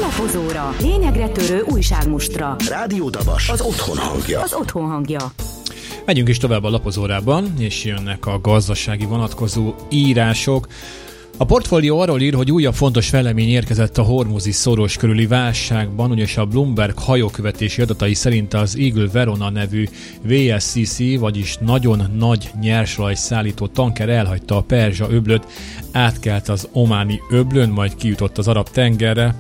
Alapozóra. Lényegre törő újságmustra. Rádió Dabas, az otthon hangja. Az otthon hangja. Megyünk is tovább a lapozórában, és jönnek a gazdasági vonatkozó írások. A portfólió arról ír, hogy újabb fontos fejlemény érkezett a hormuzi szoros körüli válságban, ugyanis a Bloomberg hajókövetési adatai szerint az Eagle Verona nevű VSCC, vagyis nagyon nagy nyersolaj szállító tanker elhagyta a Perzsa öblöt, átkelt az ománi öblön, majd kijutott az Arab-tengerre.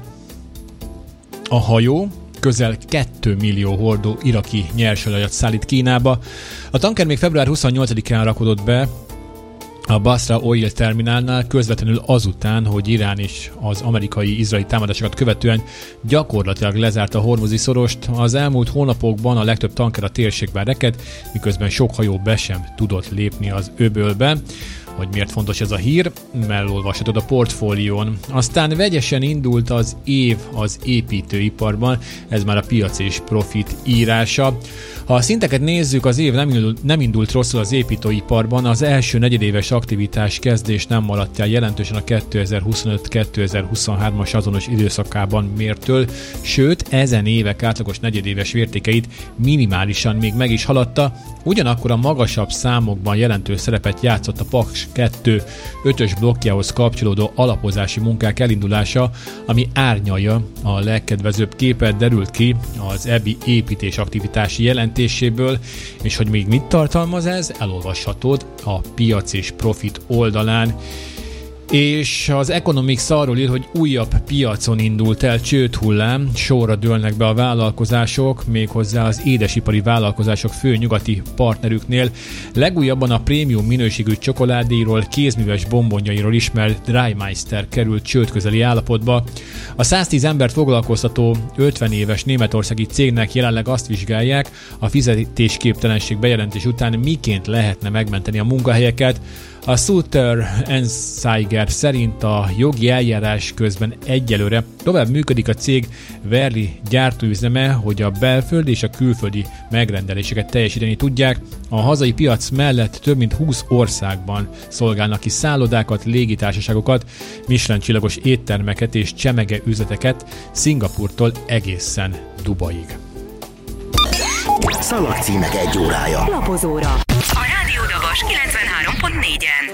A hajó közel 2 millió hordó iraki nyersolajat szállít Kínába. A tanker még február 28-án rakodott be a Basra Oil Terminálnál, közvetlenül azután, hogy Irán is az amerikai-izraeli támadásokat követően gyakorlatilag lezárta a hormuzi szorost. Az elmúlt hónapokban a legtöbb tanker a térségben rekedt, miközben sok hajó be sem tudott lépni az öbölbe. Hogy miért fontos ez a hír, elolvashatod a portfólión. Aztán vegyesen indult az év az építőiparban, ez már a Piac és Profit írása. Ha a szinteket nézzük, az év nem indult rosszul az építőiparban, az első negyedéves aktivitás kezdés nem maradt el jelentősen a 2025-2023-as azonos időszakában mértől, sőt, ezen évek átlagos negyedéves értékeit minimálisan még meg is haladta, ugyanakkor a magasabb számokban jelentős szerepet játszott a Paks 2 5-ös blokkjához kapcsolódó alapozási munkák elindulása, ami árnyalja a legkedvezőbb képet, derült ki az EBI építés aktivitási jelentéséből, és hogy még mit tartalmaz ez, elolvashatod a Piac és Profit oldalán. És az Economics arról ír, hogy újabb piacon indult el csődhullám, sorra dőlnek be a vállalkozások, méghozzá az édesipari vállalkozások fő nyugati partnerüknél. Legújabban a prémium minőségű csokoládéról, kézműves bombonjairól ismert Dreimeister került csődközeli állapotba. A 110 embert foglalkoztató 50 éves németországi cégnek jelenleg azt vizsgálják, a fizetésképtelenség bejelentés után miként lehetne megmenteni a munkahelyeket. A Sutter Enszeiger szerint a jogi eljárás közben egyelőre tovább működik a cég Verli gyártóüzeme, hogy a belföldi és a külföldi megrendeléseket teljesíteni tudják. A hazai piac mellett több mint 20 országban szolgálnak ki szállodákat, légitársaságokat, Michelin csillagos éttermeket és csemege üzleteket Szingapurtól egészen Dubaig. Szalagcímek egy órája. Lapozóra. A Rádió Dabas 93.4-en.